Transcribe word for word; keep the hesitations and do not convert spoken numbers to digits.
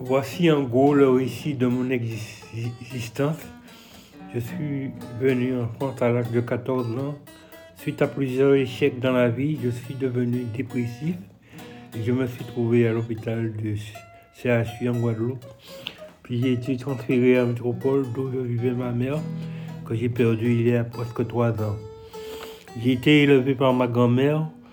Voici en gros le récit de mon existence. Je suis venu en France à l'âge de quatorze ans. Suite à plusieurs échecs dans la vie, je suis devenu dépressif et je me suis trouvé à l'hôpital de C H U en Guadeloupe. Puis j'ai été transféré à la métropole d'où je vivais ma mère, que j'ai perdue il y a presque trois ans. J'ai été élevé par ma grand-mère